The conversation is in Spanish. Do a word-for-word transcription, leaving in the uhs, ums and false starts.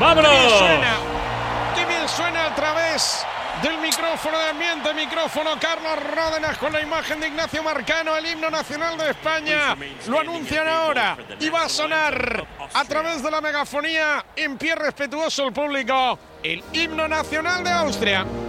¡Vámonos! ¡Qué bien suena! ¡Qué bien suena a través del micrófono de ambiente, micrófono Carlos Ródenas con la imagen de Ignacio Marcano, el himno nacional de España? Lo anuncian ahora y va a sonar a través de la megafonía, en pie respetuoso el público, el himno nacional de Austria.